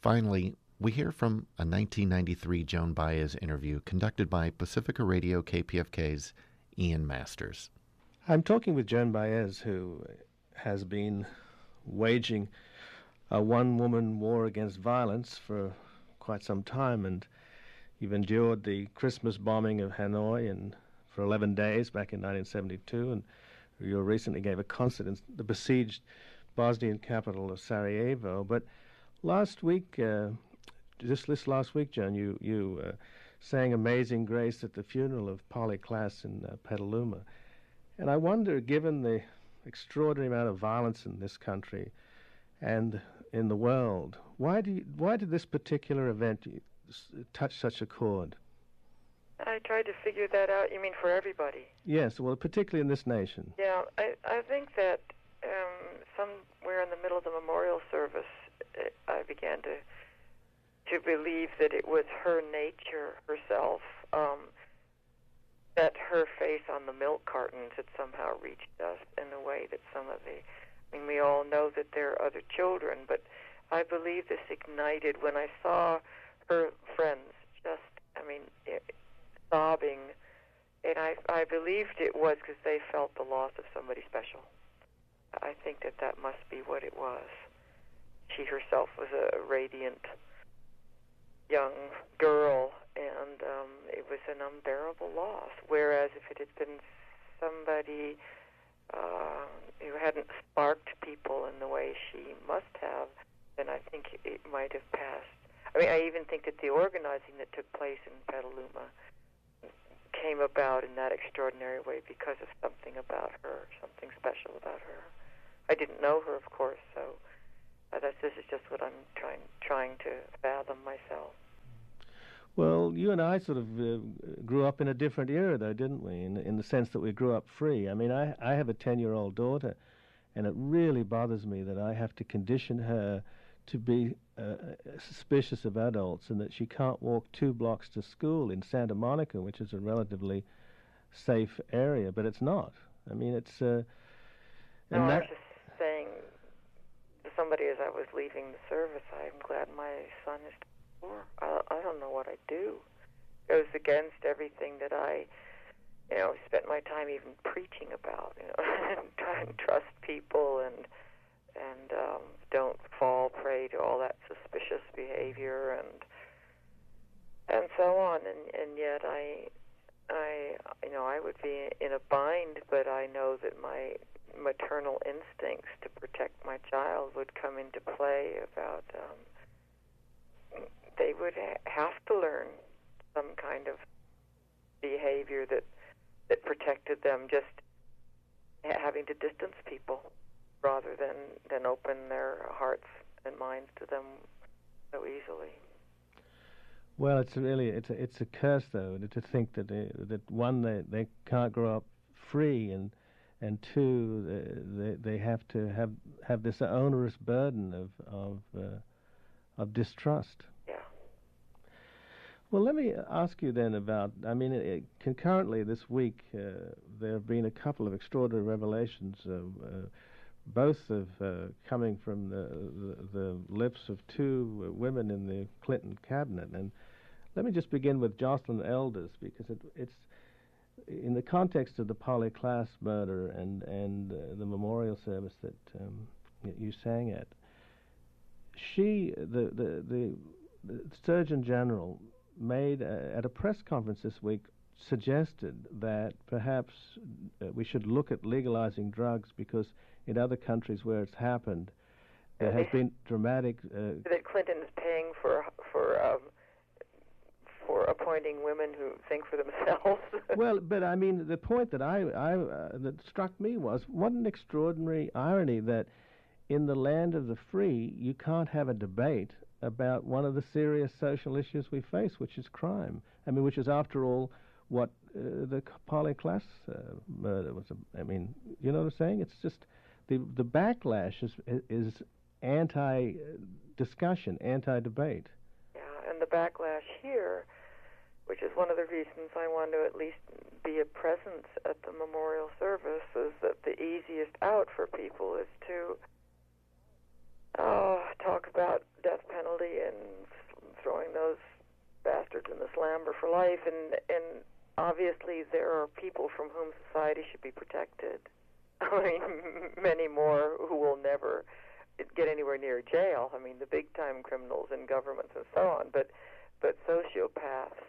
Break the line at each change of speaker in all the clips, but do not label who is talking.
Finally, we hear from a 1993 Joan Baez interview conducted by Pacifica Radio KPFK's Ian Masters.
I'm talking with Joan Baez, who has been waging a one-woman war against violence for quite some time, and you've endured the Christmas bombing of Hanoi and for 11 days back in 1972, and you recently gave a concert in the besieged Bosnian capital of Sarajevo. But last week, this last week, Joan, you sang Amazing Grace at the funeral of Polly Klaas in Petaluma. And I wonder, given the extraordinary amount of violence in this country and in the world, why did this particular event touch such a chord?
I tried to figure that out. You mean for everybody?
Yes, well, particularly in this nation.
Yeah, I think that somewhere in the middle of the memorial service, I began to believe that it was her nature herself, that her face on the milk cartons had somehow reached us in a way that we all know that there are other children, but I believe this ignited when I saw her friends just, sobbing, and I believed it was because they felt the loss of somebody special. I think that must be what it was. She herself was a radiant young girl, and it was an unbearable loss. Whereas if it had been somebody who hadn't sparked people in the way she must have, then I think it might have passed. I even think that the organizing that took place in Petaluma came about in that extraordinary way because of something about her, something special about her. I didn't know her, of course, so this is just what I'm trying to fathom myself.
Well, you and I sort of grew up in a different era, though, didn't we? In the sense that we grew up free. I have a 10-year-old daughter, and it really bothers me that I have to condition her to be suspicious of adults, and that she can't walk 2 blocks to school in Santa Monica, which is a relatively safe area, but it's not. It's...
No, I was just saying to somebody as I was leaving the service, I'm glad my son is 4. I don't know what I'd do. It goes against everything that I, spent my time even preaching about, try and trust people and don't fall prey to all that suspicious behavior and so on. And yet I would be in a bind, but I know that my maternal instincts to protect my child would come into play about they would have to learn some kind of behavior that protected them, just having to distance people rather than open their hearts and minds to them so easily.
Well, it's a curse, though, to think that one, they can't grow up free, and two, they have to have this onerous burden of distrust.
Yeah.
Well, let me ask you then about, concurrently this week, there have been a couple of extraordinary revelations, both of coming from the lips of 2 women in the Clinton cabinet. And let me just begin with Jocelyn Elders, because it's in the context of the Polly Klaas murder and the memorial service that you sang at. The Surgeon General made at a press conference this week suggested that perhaps we should look at legalizing drugs, because in other countries where it's happened, there has been dramatic...
that Clinton is paying for appointing women who think for themselves.
Well, but the point that that struck me was, what an extraordinary irony that in the land of the free, you can't have a debate about one of the serious social issues we face, which is crime. Which is, after all, what the Polly Klaas murder was. You know what I'm saying? It's just the backlash is anti-discussion, anti-debate.
Yeah, and the backlash here, which is one of the reasons I want to at least be a presence at the memorial service, is that the easiest out for people is to talk about death penalty and Lambert for life, and obviously there are people from whom society should be protected. I mean, many more who will never get anywhere near jail. I mean, the big-time criminals in governments and so on, but sociopaths,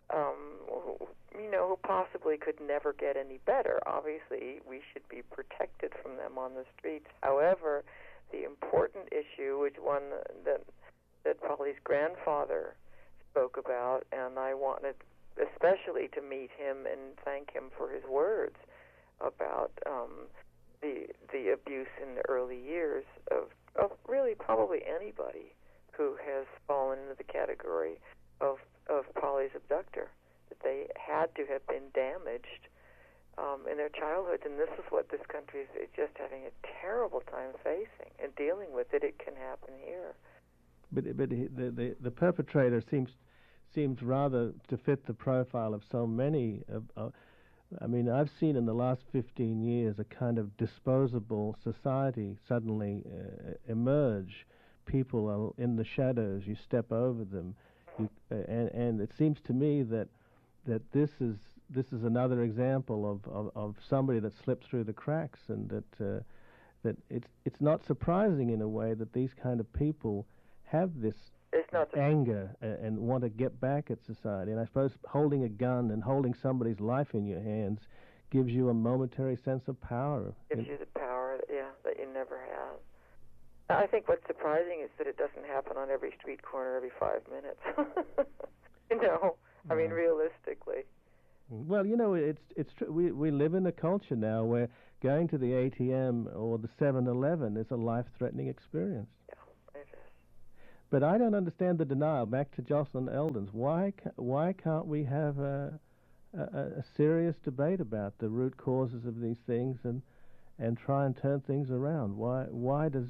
who possibly could never get any better. Obviously, we should be protected from them on the streets. However, the important issue, which one that Polly's grandfather spoke about, and I wanted especially to meet him and thank him for his words about the abuse in the early years of really probably anybody who has fallen into the category of Polly's abductor, that they had to have been damaged in their childhoods, and this is what this country is just having a terrible time facing and dealing with. It can happen here.
But the perpetrator seems rather to fit the profile of so many. I mean, I've seen in the last 15 years a kind of disposable society suddenly emerge. People are in the shadows. You step over them, and it seems to me that this is another example of somebody that slipped through the cracks, and that it's not surprising in a way that these kind of people have this anger and want to get back at society. And I suppose holding a gun and holding somebody's life in your hands gives you a momentary sense of power.
Gives you the power, that you never had. I think what's surprising is that it doesn't happen on every street corner every 5 minutes. I mean, realistically.
Well, it's true. We live in a culture now where going to the ATM or the 7-Eleven is a life-threatening experience.
Yeah, it is.
But I don't understand the denial. Back to Jocelyn Eldens. Why can't we have a serious debate about the root causes of these things and try and turn things around? Why does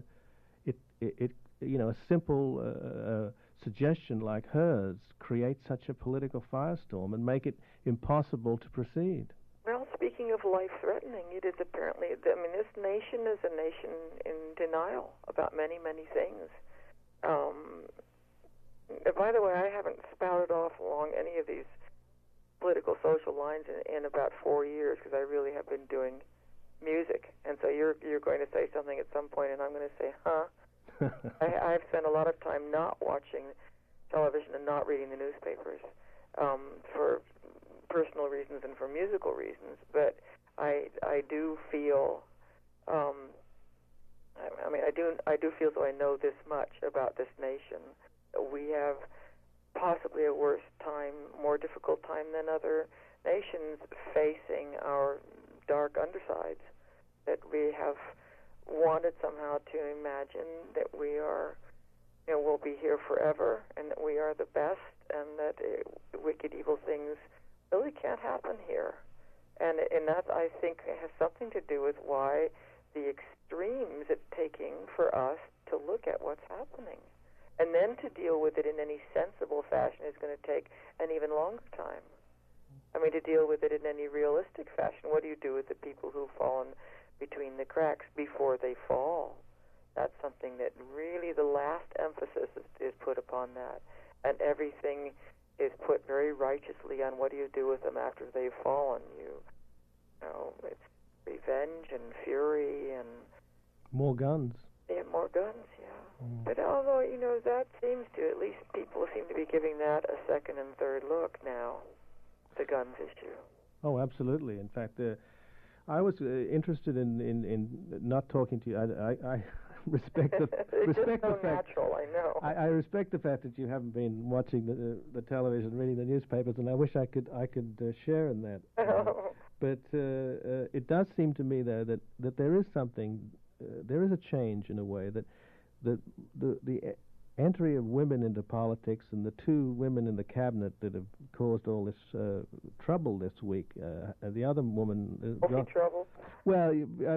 a simple suggestion like hers create such a political firestorm and make it impossible to proceed?
Well, speaking of life-threatening, it is apparently, this nation is a nation in denial about many, many things. By the way, I haven't spouted off along any of these political social lines in about 4 years, because I really have been doing music. And so you're going to say something at some point, and I'm going to say, huh? I've spent a lot of time not watching television and not reading the newspapers for personal reasons and for musical reasons. But I do feel, I do feel so I know this much about this nation. We have possibly a worse time, more difficult time than other nations facing our dark undersides, that we have wanted somehow to imagine that we are, we'll be here forever, and that we are the best, and that wicked, evil things really can't happen here. And that, I think, has something to do with why the extremes it's taking for us to look at what's happening. And then to deal with it in any sensible fashion is going to take an even longer time. To deal with it in any realistic fashion. What do you do with the people who've fallen between the cracks before they fall? That's something that really the last emphasis is put upon that. And everything is put very righteously on what do you do with them after they've fallen. It's revenge and fury and...
More guns.
Yeah, more guns, yeah. But although, that seems to, at least people seem to be giving that a second and third look now, the guns issue.
Oh, absolutely. In fact, I was interested in not talking to you. I respect the
it's
respect
just so
the fact.
Natural, I know.
I respect the fact that you haven't been watching the television, reading the newspapers, and I wish I could share in that. But it does seem to me, though, that there is something, there is a change in a way, that the entry of women into politics and the two women in the cabinet that have caused all this trouble this week, the other woman...
trouble?
Well,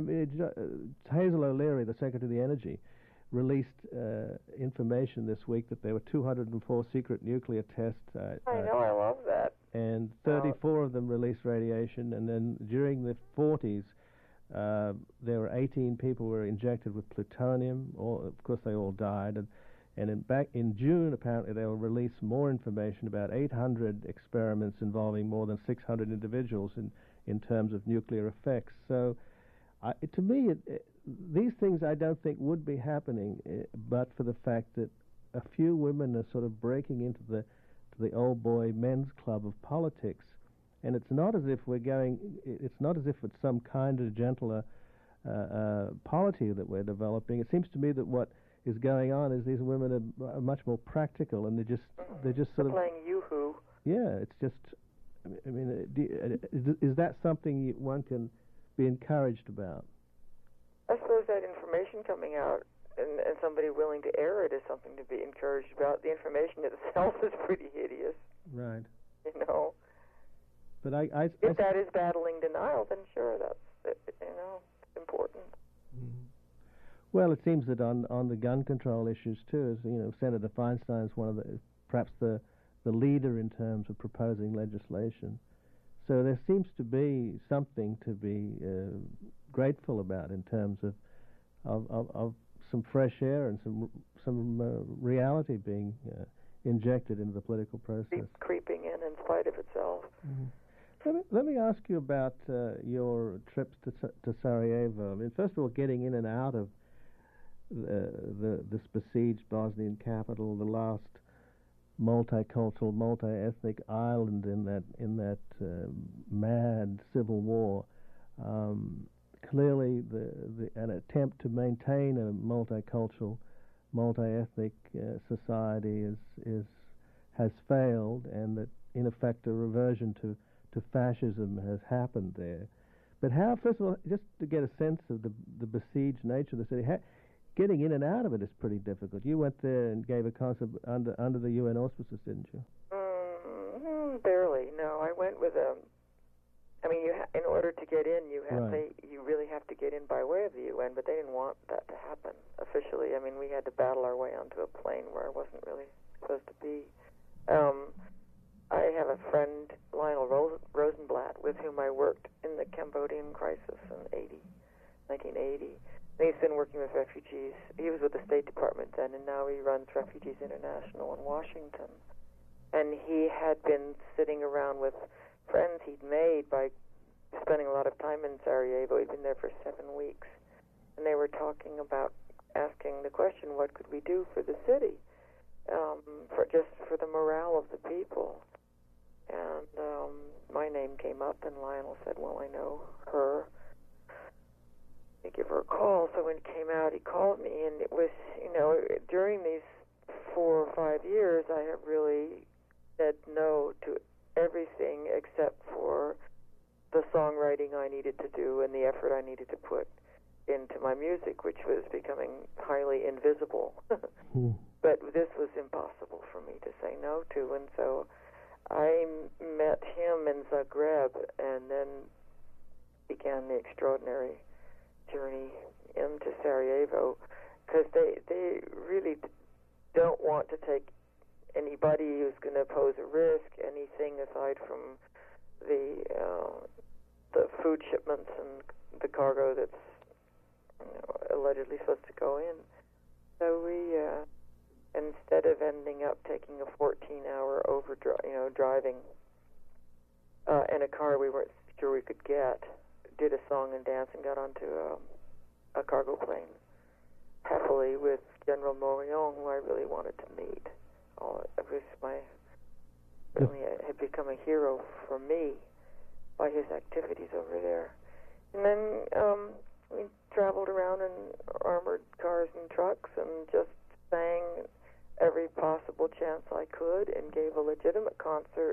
Hazel O'Leary, the Secretary of the Energy, released information this week that there were 204 secret nuclear tests.
I know, I love that.
And 34 of them released radiation, and then during the 40s, there were 18 people who were injected with plutonium. Of course, they all died, And in June, apparently, they will release more information about 800 experiments involving more than 600 individuals in terms of nuclear effects. So, to me, these things I don't think would be happening, but for the fact that a few women are sort of breaking into the old boy men's club of politics. And it's not as if it's not as if it's some kinder, gentler polity that we're developing. It seems to me that what is going on is these women are much more practical, and they're just sort of
playing yoo-hoo.
Yeah, it's just. I mean, is that something one can be encouraged about?
I suppose that information coming out and somebody willing to air it is something to be encouraged about. The information itself is pretty hideous.
Right.
You know.
But
if that is battling denial, then sure, that's important.
Mm-hmm. Well, it seems that on the gun control issues too, as Senator Feinstein is one of perhaps the leader in terms of proposing legislation. So there seems to be something to be grateful about in terms of some fresh air and some reality being injected into the political process.
Creeping in spite of itself.
Mm-hmm. Let me ask you about your trips to Sarajevo. I mean, first of all, getting in and out of this besieged Bosnian capital, the last multicultural, multi-ethnic island in that mad civil war. Clearly, an attempt to maintain a multicultural, multi-ethnic society has failed, and that in effect a reversion to fascism has happened there. But how, first of all, just to get a sense of the besieged nature of the city, getting in and out of it is pretty difficult. You went there and gave a concert under the UN auspices, didn't you?
Barely. No, I went with I mean, in order to get in, you really have to get in by way of the UN, but they didn't want that to happen officially. I mean, we had to battle our way onto a plane where I wasn't really supposed to be. I have a friend, Lionel Rosenblatt, with whom I worked in the Cambodian crisis in 1980. And he's been working with refugees. He was with the State Department then, and now he runs Refugees International in Washington. And he had been sitting around with friends he'd made by spending a lot of time in Sarajevo. He'd been there for 7 weeks. And they were talking about asking the question, what could we do for the city? For the morale of the people. And my name came up, and Lionel said, well, I know her. I give her a call. So when it came out, he called me, and it was, during these 4 or 5 years, I have really said no to everything except for the songwriting I needed to do and the effort I needed to put into my music, which was becoming highly invisible. But this was impossible for me to say no to, and so I met him in Zagreb and then began the extraordinary journey into Sarajevo, because they really don't want to take anybody who's going to pose a risk, anything aside from the food shipments and the cargo that's allegedly supposed to go in. So we, instead of ending up taking a 14-hour driving in a car we weren't sure we could get, did a song and dance and got onto a cargo plane, happily, with General Morion, who I really wanted to meet. It had become a hero for me by his activities over there. And then we traveled around in armored cars and trucks and just sang every possible chance I could and gave a legitimate concert.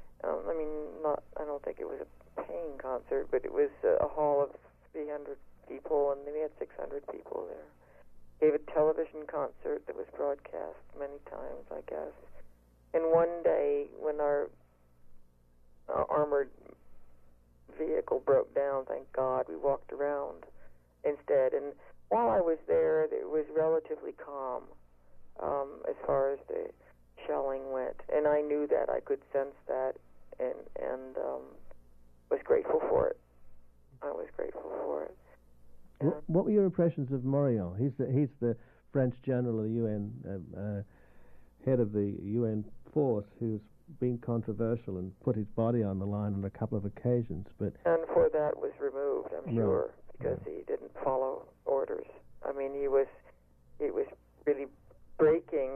I don't think it was a paying concert, but it was a hall of 300 people, and we had 600 people there. Gave a television concert that was broadcast many times, I guess. And one day, when our armored vehicle broke down, thank God, we walked around instead. And while I was there, it was relatively calm as far as the shelling went. And I knew that. I could sense that, and was grateful for it. I was grateful for it.
What were your impressions of Morion? He's the French general of the UN, head of the UN force, who's been controversial and put his body on the line on a couple of occasions. But
and for that was removed, I'm sure, because he didn't follow orders. I mean, he was really breaking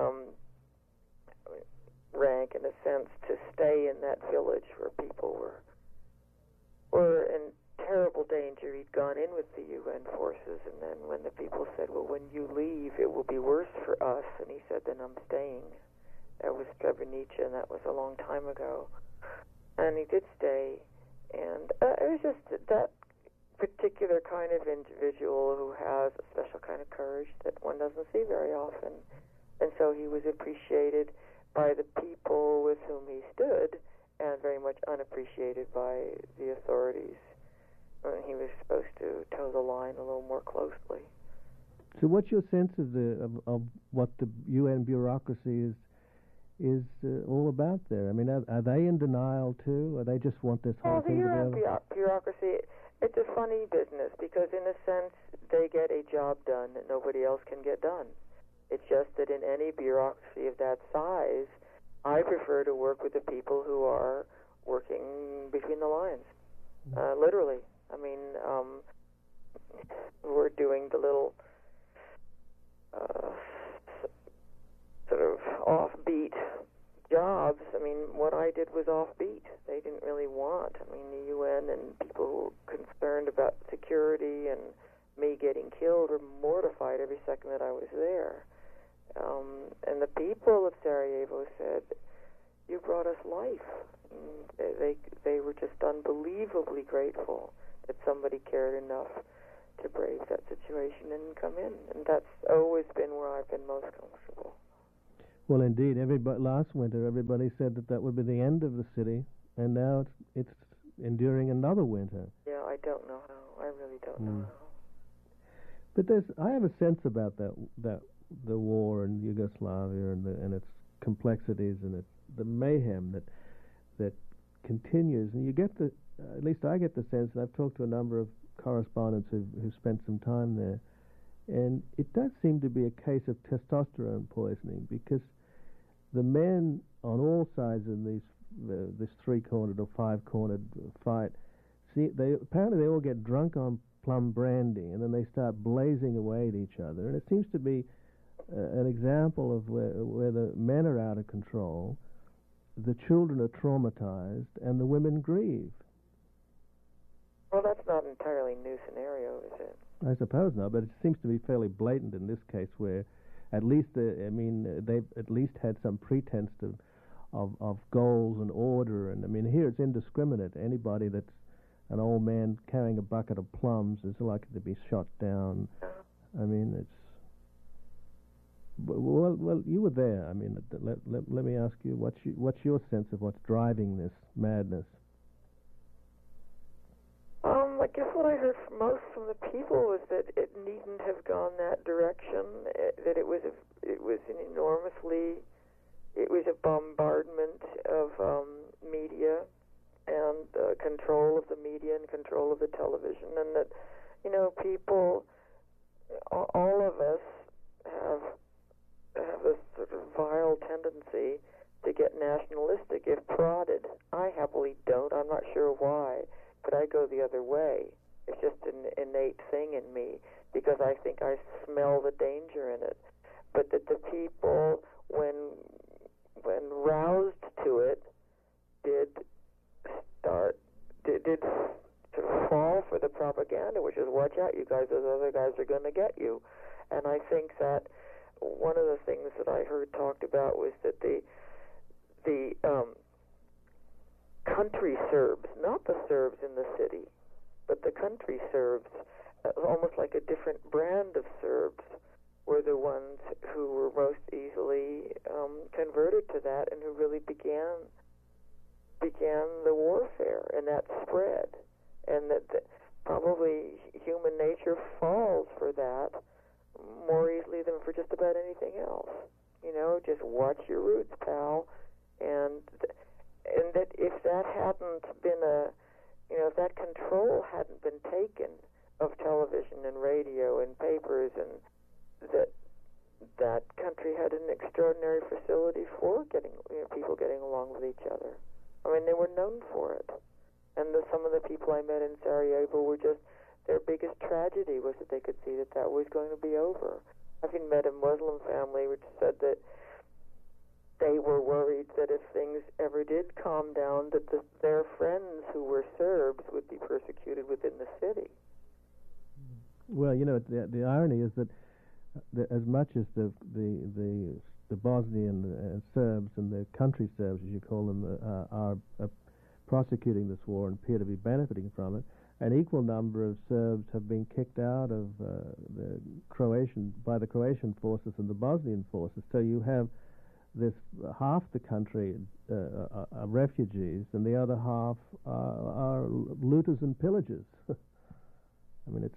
rank in a sense to stay in that village where people were in terrible danger. He'd gone in with the UN forces, and then when the people said, well, when you leave, it will be worse for us, and he said, then I'm staying. That was Srebrenica, and that was a long time ago. And he did stay, and it was just that particular kind of individual who has a special kind of courage that one doesn't see very often. And so he was appreciated by the people with whom he stood, and very much unappreciated by the authorities. He was supposed to toe the line a little more closely.
So, what's your sense of what the UN bureaucracy is all about there? I mean, are they in denial too, or they just want this whole thing to be over?
The UN bureaucracy, it's a funny business because, in a sense, they get a job done that nobody else can get done. It's just that in any bureaucracy of that size, I prefer to work with the people who are working between the lines, literally. I mean, we're doing the little sort of offbeat jobs. I mean, what I did was offbeat. They didn't really want. I mean, the UN and people who were concerned about security and me getting killed were mortified every second that I was there. And the people of Sarajevo said, you brought us life. They were just unbelievably grateful that somebody cared enough to brave that situation and come in. And that's always been where I've been most comfortable.
Well, indeed. Last winter, everybody said that would be the end of the city, and now it's enduring another winter.
Yeah, I don't know how. I really don't know how.
But I have a sense about that the war in Yugoslavia and its complexities and the mayhem that continues, and you get at least I get the sense, and I've talked to a number of correspondents who spent some time there, and it does seem to be a case of testosterone poisoning, because the men on all sides in this three-cornered or five-cornered fight, apparently they all get drunk on plum brandy, and then they start blazing away at each other, and it seems to be an example of where the men are out of control, the children are traumatized, and the women grieve.
Well, that's not an entirely new scenario, is it?
I suppose not, but it seems to be fairly blatant in this case, where at least they've at least had some pretense of goals and order, and I mean here it's indiscriminate. Anybody that's an old man carrying a bucket of plums is likely to be shot down. I mean, it's well, you were there. I mean, let me ask you, what's your sense of what's driving this madness?
I guess what I heard most from the people was that it needn't have gone that direction. That it was a bombardment of media and control of the media and control of the television, and that people, all of us have this sort of vile tendency to get nationalistic if prodded. I happily don't. I'm not sure why, but I go the other way. It's just an innate thing in me because I think I smell the danger in it. But that the people, when roused to it, did sort of fall for the propaganda, which is, watch out, you guys, those other guys are going to get you. And I think that one of the things that I heard talked about was that the country Serbs, not the Serbs in the city, but the country Serbs, almost like a different brand of Serbs, were the ones who were most easily converted to that and who really began the warfare, and that spread, and that probably human nature falls for that more easily than for just about anything else. Just watch your roots, pal, and that if that hadn't been if that control hadn't been taken of television and radio and papers, and that just, their biggest tragedy was that they could see that that was going to be over. Having met a Muslim family which said that they were worried that if things ever did calm down, that their friends who were Serbs would be persecuted within the city.
Well, you know, the irony is that as much as the Bosnian Serbs and the country Serbs, as you call them, are prosecuting this war and appear to be benefiting from it, an equal number of Serbs have been kicked out of the Croatian forces and the Bosnian forces. So you have this half the country are refugees, and the other half are looters and pillagers. I mean,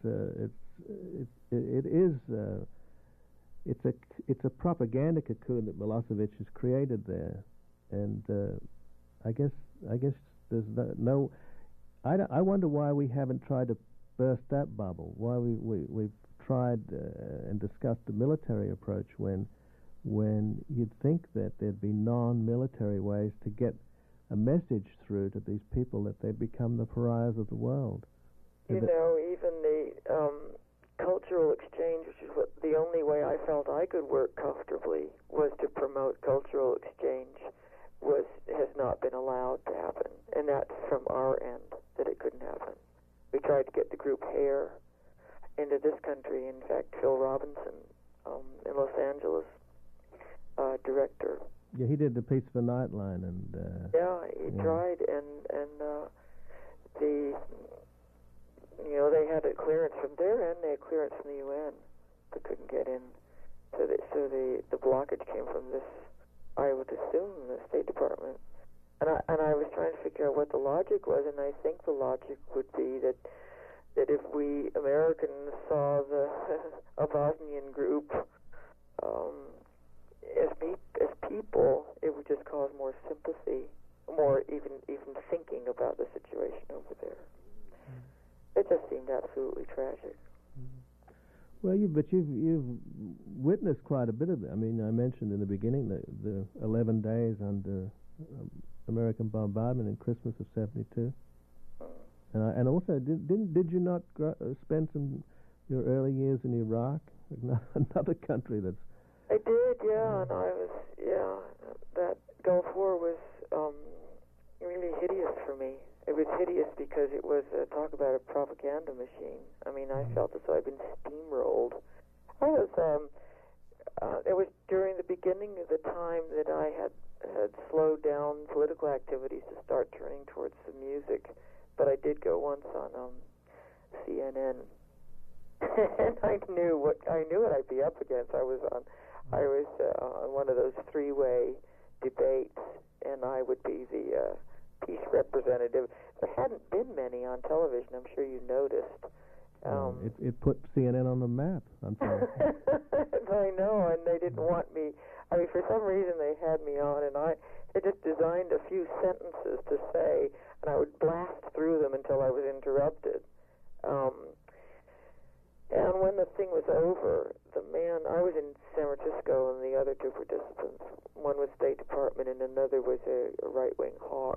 it's a propaganda cocoon that Milosevic has created there, and I guess there's no. I wonder why we haven't tried to burst that bubble. Why we've tried and discussed the military approach when you'd think that there'd be non-military ways to get a message through to these people that they become the pariahs of the world.
You know, even the cultural exchange, which is the only way I felt I could work comfortably, was to promote cultural exchange, has not been allowed to happen. And that's from our end, that it couldn't happen. We tried to get the group Hair into this country. In fact, Phil Robinson in Los Angeles, director.
Yeah, he did the Peace for Nightline, and
he tried, and they had a clearance from their end, they had clearance from the UN, but couldn't get in. So the blockage came from this, I would assume, the State Department. And I was trying to figure out what the logic was, and I think the logic would be that if we Americans saw a Bosnian group as people, it would just cause more sympathy, more even thinking about the situation over there. It just seemed absolutely tragic.
Well, you've witnessed quite a bit of it. I mean, I mentioned in the beginning the 11 days under American bombardment in Christmas of '72, and also did you not spend your early years in Iraq, another country that's.
I did, yeah, and that Gulf War was really hideous for me. It was hideous because it was, talk about a propaganda machine. I mean, I felt as though I'd been steamrolled. It was during the beginning of the time that I had slowed down political activities to start turning towards the music, but I did go once on CNN, and I knew what I'd be up against. I was on one of those three-way debates, and I would be the peace representative. There hadn't been many on television. I'm sure you noticed.
It put CNN on the map, unfortunately.
I know, and they didn't want me. I mean, for some reason they had me on, and I just designed a few sentences to say, and I would blast through them until I was interrupted. And when the thing was over, I was in San Francisco, and the other two participants, one was State Department and another was a right-wing hawk.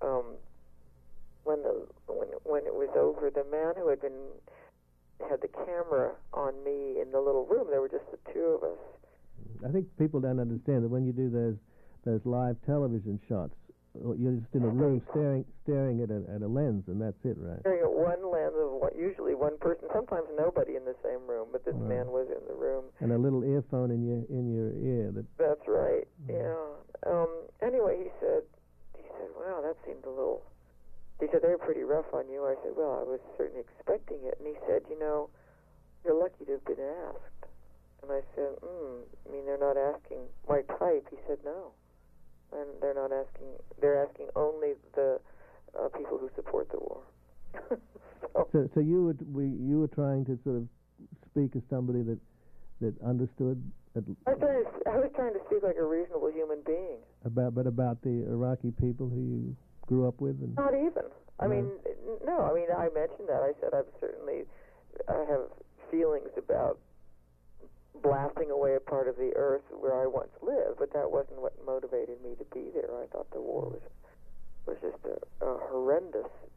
When it was over, the man who had the camera on me in the little room, there were just the two of us.
I think people don't understand that when you do those live television shots, you're just in a room staring at a lens, and that's it, right?
Staring at one lens of usually one person, sometimes nobody in the same room, but this man was in the room.
And a little earphone in your ear.
That's right. Yeah. Anyway, he said, "Wow, that seemed a little." He said, "They were pretty rough on you." I said, "Well, I was certainly expecting it." And he said, "You're lucky to have been asked." And I said, I mean, they're not asking my type. He said, "No. And they're not asking, they're asking only the people who support the war."
So you were trying to sort of speak as somebody that understood.
I was trying to speak like a reasonable human being.
About the Iraqi people who you grew up with? And
not even. I mean, no. I mean, I mentioned that. I said I have feelings about blasting away a part of the earth where I once lived, but that wasn't what motivated me to be there. I thought the war was just a horrendous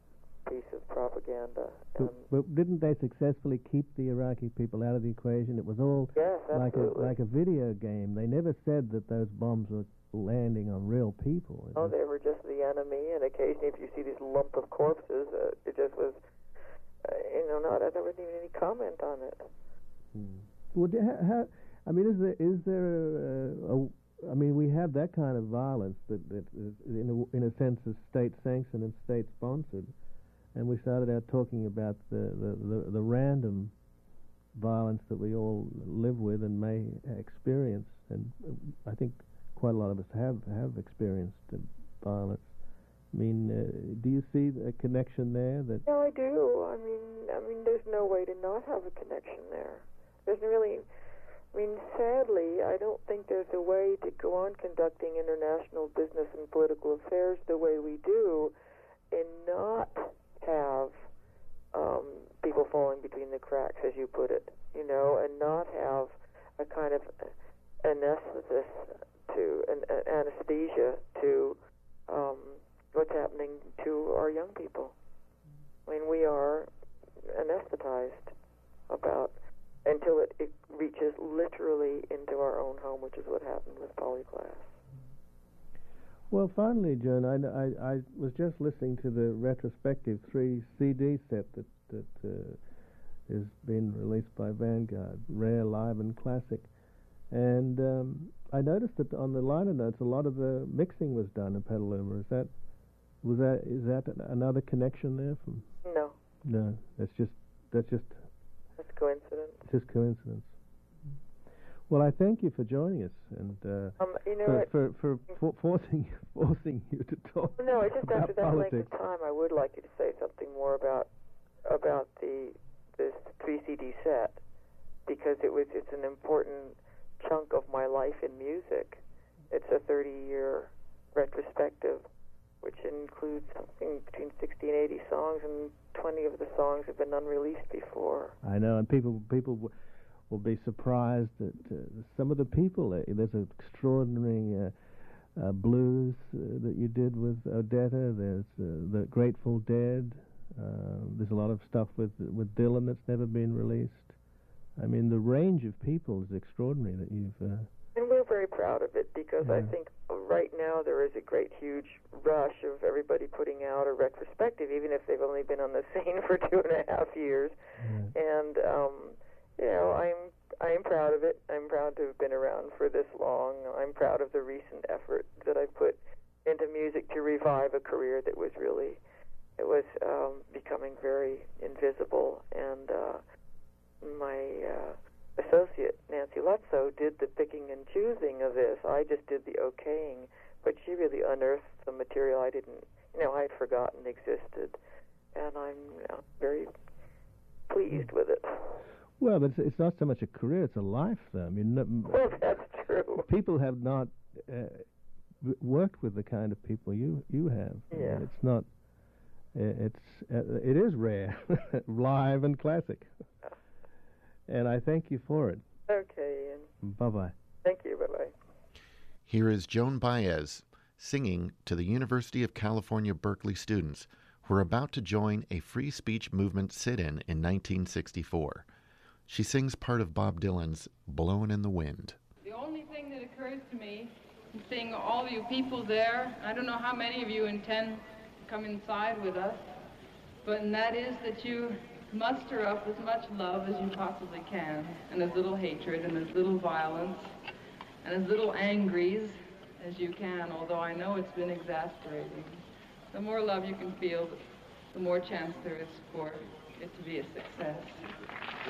piece of propaganda.
But didn't they successfully keep the Iraqi people out of the equation? It was all
Yes,
like
absolutely.
a video game. They never said that those bombs were landing on real people.
Oh, they were just the enemy, and occasionally if you see these lump of corpses, it just was, there wasn't even any comment on it.
Well, I mean, is there I mean, we have that kind of violence that is, in a sense, is state-sanctioned and state-sponsored, and we started out talking about the random violence that we all live with and may experience, and I think quite a lot of us have experienced violence. I mean, do you see a connection there? That
Yeah, I do. I mean, there's no way to not have a connection there. There's really. I mean, sadly, I don't think there's a way to go on conducting international business and political affairs the way we do and not have people falling between the cracks, as you put it, and not have a kind of anesthesia to what's happening to our young people. I mean, we are anesthetized until it reaches literally into our own home, which is what happened with Polyclass.
Well, finally, Joan, I was just listening to the retrospective 3 CD set that is being released by Vanguard, Rare, Live, and Classic, and I noticed that on the liner notes a lot of the mixing was done in Petaluma. Is that another connection there? No, that's just
coincidence.
Just coincidence. Well, I thank you for joining us and for forcing you to talk.
No, it's just
about
after that
politics.
length of time, I would like you to say something more about this 3 CD set, because it's an important chunk of my life in music. It's a 30-year retrospective, which includes something between 60 and 80 songs, and 20 of the songs have been unreleased before.
I know, and people will be surprised that some of the people. There's an extraordinary blues that you did with Odetta. There's the Grateful Dead. There's a lot of stuff with Dylan that's never been released. I mean, the range of people is extraordinary that you've.
And we're very proud of it, because I think right now there is a great, huge rush of everybody putting out a retrospective, even if they've only been on the scene for 2.5 years. And I'm proud of it. I'm proud to have been around for this long. I'm proud of the recent effort that I put into music to revive a career that was really, becoming very invisible. And my associate, Nancy Lutzow, did the picking and choosing of this. I just did the okaying, but she really unearthed some material I had forgotten existed, and I'm very pleased with it.
Well, but it's not so much a career; it's a life, though. I mean,
well, that's true.
People have not worked with the kind of people you have.
Yeah.
It's not. It is rare, live and classic. And I thank you for it.
Okay, Ian.
Bye-bye.
Thank you. Bye-bye.
Here is Joan Baez singing to the University of California, Berkeley students who are about to join a free speech movement sit-in 1964. She sings part of Bob Dylan's Blowin' in the Wind.
The only thing that occurs to me, seeing all of you people there, I don't know how many of you intend to come inside with us, and that is that you muster up as much love as you possibly can, and as little hatred, and as little violence, and as little angries as you can, although I know it's been exasperating. The more love you can feel, the more chance there is for it to be a success.